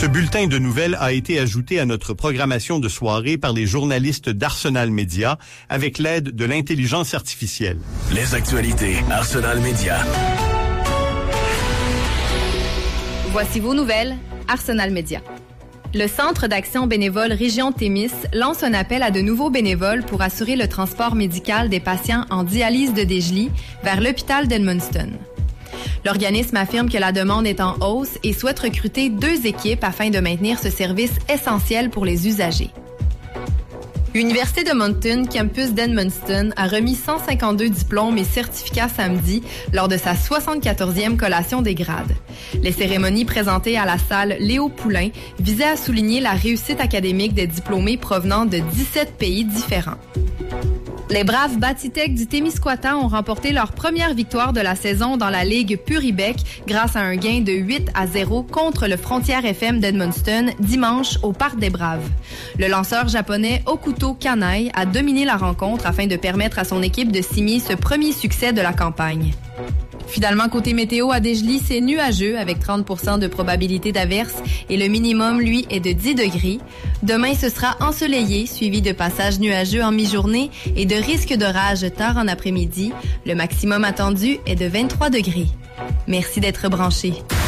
Ce bulletin de nouvelles a été ajouté à notre programmation de soirée par les journalistes d'Arsenal Média avec l'aide de l'intelligence artificielle. Les actualités Arsenal Média. Voici vos nouvelles, Arsenal Média. Le Centre d'action bénévole Région Témis lance un appel à de nouveaux bénévoles pour assurer le transport médical des patients en dialyse de Desjely vers l'hôpital d'Edmundston. L'organisme affirme que la demande est en hausse et souhaite recruter 2 équipes afin de maintenir ce service essentiel pour les usagers. L'Université de Moncton, campus d'Edmundston, a remis 152 diplômes et certificats samedi lors de sa 74e collation des grades. Les cérémonies présentées à la salle Léo Poulain visaient à souligner la réussite académique des diplômés provenant de 17 pays différents. Les braves Batitech du Témiscouata ont remporté leur première victoire de la saison dans la Ligue Puribec grâce à un gain de 8-0 contre le Frontière FM d'Edmundston dimanche au Parc des Braves. Le lanceur japonais Okuto Kanai a dominé la rencontre afin de permettre à son équipe de signer ce premier succès de la campagne. Finalement, côté météo, à Desjely, c'est nuageux avec 30% de probabilité d'averse et le minimum, lui, est de 10 degrés. Demain, ce sera ensoleillé, suivi de passages nuageux en mi-journée et de risques d'orage tard en après-midi. Le maximum attendu est de 23 degrés. Merci d'être branchés.